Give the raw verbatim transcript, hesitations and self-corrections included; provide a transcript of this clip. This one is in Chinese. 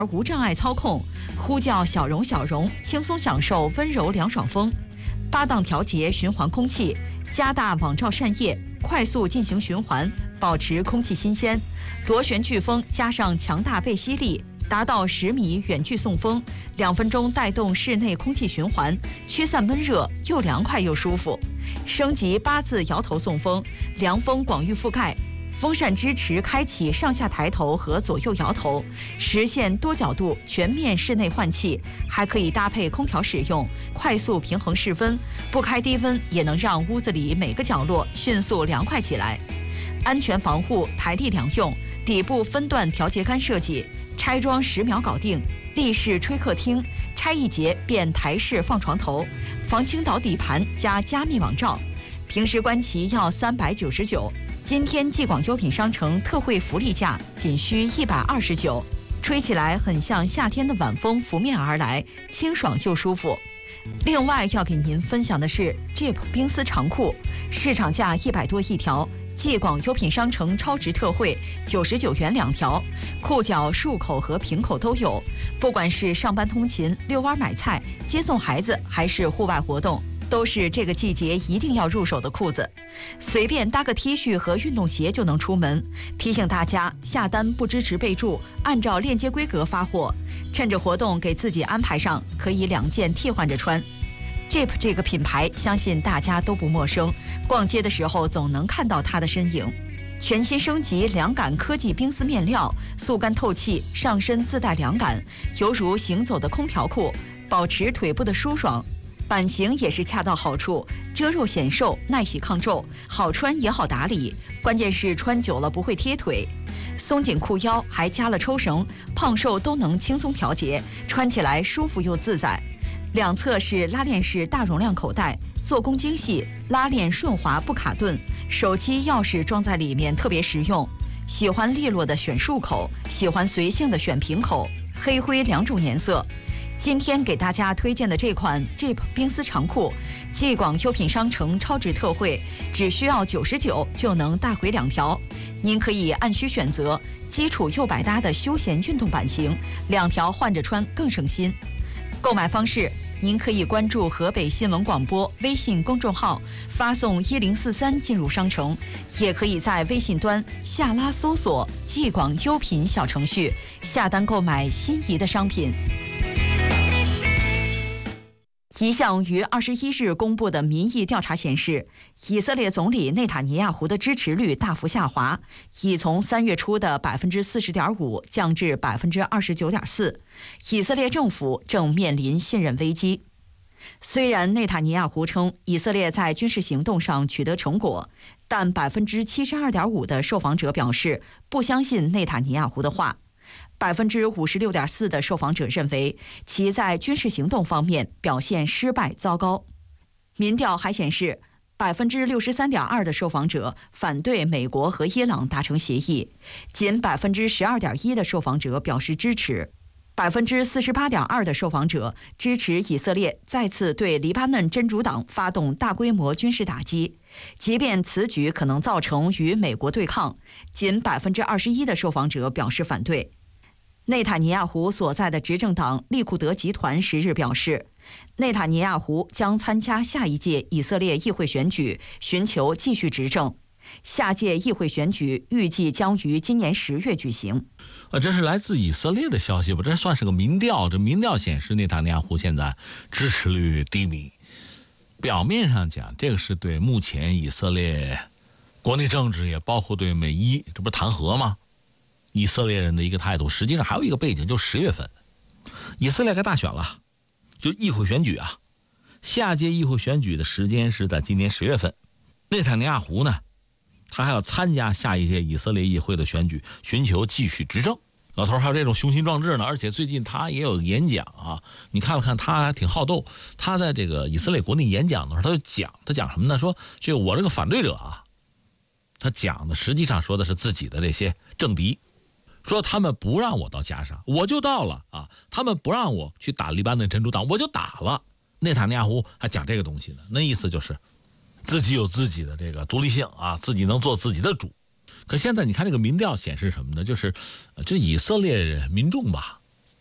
无障碍操控，呼叫小荣小荣，轻松享受温柔凉爽风。八档调节循环空气，加大网罩扇叶，快速进行循环，保持空气新鲜。螺旋飓风加上强大背吸力，达到十米远距送风，两分钟带动室内空气循环，驱散闷热，又凉快又舒服。升级八字摇头送风，凉风广域覆盖。风扇支持开启上下抬头和左右摇头，实现多角度全面室内换气，还可以搭配空调使用，快速平衡室温，不开低温也能让屋子里每个角落迅速凉快起来。安全防护，台历良用，底部分段调节杆设计，拆装十秒搞定，立式吹客厅，拆一节变台式放床头，防倾倒底盘加加密网罩，平时观其要三百九十九。今天继广优品商城特惠福利价仅需一百二十九，吹起来很像夏天的晚风拂面而来，清爽又舒服。另外要给您分享的是 Jeep 冰丝长裤，市场价一百多一条，继广优品商城超值特惠，九十九元两条，裤脚束口和平口都有。不管是上班通勤、遛弯买菜、接送孩子，还是户外活动，都是这个季节一定要入手的裤子，随便搭个 T 恤和运动鞋就能出门。提醒大家，下单不支持备注，按照链接规格发货。趁着活动给自己安排上，可以两件替换着穿。Jeep 这个品牌，相信大家都不陌生，逛街的时候总能看到它的身影。全新升级凉感科技冰丝面料，速干透气，上身自带凉感，犹如行走的空调裤，保持腿部的舒爽。版型也是恰到好处，遮肉显瘦，耐洗抗皱，好穿也好打理，关键是穿久了不会贴腿。松紧裤腰还加了抽绳，胖瘦都能轻松调节，穿起来舒服又自在。两侧是拉链式大容量口袋，做工精细，拉链顺滑不卡顿，手机钥匙装在里面特别实用。喜欢利落的选束口，喜欢随性的选平口，黑灰两种颜色。今天给大家推荐的这款 Jeep 冰丝长裤，继广优品商城超值特惠，只需要九十九就能带回两条。您可以按需选择，基础又百搭的休闲运动版型，两条换着穿更省心。购买方式，您可以关注河北新闻广播微信公众号，发送一零四三进入商城，也可以在微信端下拉搜索继广优品小程序，下单购买心仪的商品。一项于二十一日公布的民意调查显示，以色列总理内塔尼亚胡的支持率大幅下滑，已从三月初的百分之四十点五降至百分之二十九点四。以色列政府正面临信任危机。虽然内塔尼亚胡称以色列在军事行动上取得成果，但百分之七十二点五的受访者表示不相信内塔尼亚胡的话。百分之五十六点四的受访者认为其在军事行动方面表现失败糟糕。民调还显示，百分之六十三点二的受访者反对美国和伊朗达成协议，仅百分之十二点一的受访者表示支持。百分之四十八点二的受访者支持以色列再次对黎巴嫩真主党发动大规模军事打击，即便此举可能造成与美国对抗，仅百分之二十一的受访者表示反对。内塔尼亚胡所在的执政党利库德集团十日表示，内塔尼亚胡将参加下一届以色列议会选举，寻求继续执政。下届议会选举预计将于今年十月举行。 呃，这是来自以色列的消息吧？这算是个民调。这民调显示，内塔尼亚胡现在支持率低迷。表面上讲，这个是对目前以色列国内政治，也包括对美伊，这不是弹劾吗？以色列人的一个态度。实际上还有一个背景，就十月份，以色列该大选了，就议会选举啊。下届议会选举的时间是在今年十月份。内塔尼亚胡呢，他还要参加下一届以色列议会的选举，寻求继续执政。老头还有这种雄心壮志呢，而且最近他也有演讲啊，你看了看他还挺好斗。他在这个以色列国内演讲的时候，他就讲，他讲什么呢？说这个我这个反对者啊，他讲的实际上说的是自己的这些政敌。说他们不让我到加沙，我就到了啊！他们不让我去打黎巴嫩真主党，我就打了。内塔尼亚胡还讲这个东西呢，那意思就是自己有自己的这个独立性啊，自己能做自己的主。可现在你看这个民调显示什么呢？就是这以色列民众吧，